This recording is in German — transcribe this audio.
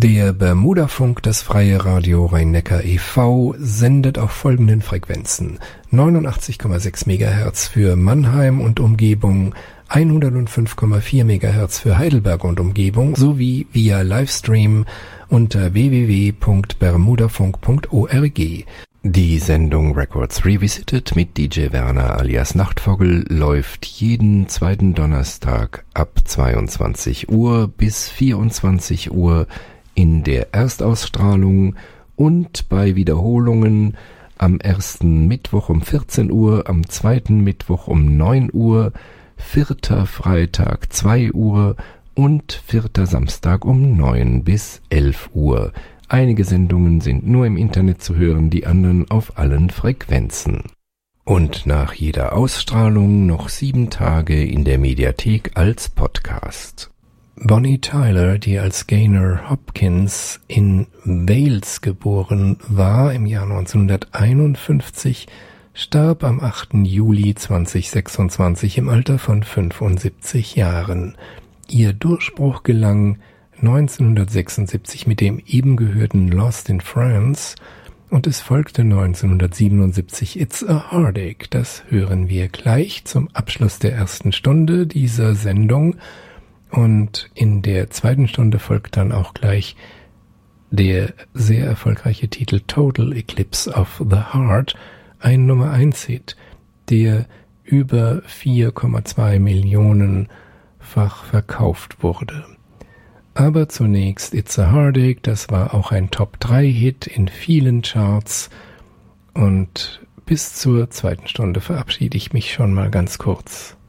Der Bermudafunk, das Freie Radio Rhein-Neckar e.V. sendet auf folgenden Frequenzen: 89,6 MHz für Mannheim und Umgebung, 105,4 MHz für Heidelberg und Umgebung sowie via Livestream unter www.bermudafunk.org. Die Sendung Records Revisited mit DJ Werner alias Nachtvogel läuft jeden zweiten Donnerstag ab 22 Uhr bis 24 Uhr in der Erstausstrahlung und bei Wiederholungen am ersten Mittwoch um 14 Uhr, am zweiten Mittwoch um 9 Uhr, vierter Freitag 2 Uhr und vierter Samstag um 9 bis 11 Uhr. Einige Sendungen sind nur im Internet zu hören, die anderen auf allen Frequenzen. Und nach jeder Ausstrahlung noch 7 Tage in der Mediathek als Podcast. Bonnie Tyler, die als Gaynor Hopkins in Wales geboren war im Jahr 1951, starb am 8. Juli 2026 im Alter von 75 Jahren. Ihr Durchbruch gelang 1976 mit dem eben gehörten Lost in France und es folgte 1977 It's a Heartache. Das hören wir gleich zum Abschluss der ersten Stunde dieser Sendung. Und in der zweiten Stunde folgt dann auch gleich der sehr erfolgreiche Titel Total Eclipse of the Heart, ein Nummer-1-Hit, der über 4,2 Millionenfach verkauft wurde. Aber zunächst It's a Heartache, das war auch ein Top-3-Hit in vielen Charts. Und bis zur zweiten Stunde verabschiede ich mich schon mal ganz kurz.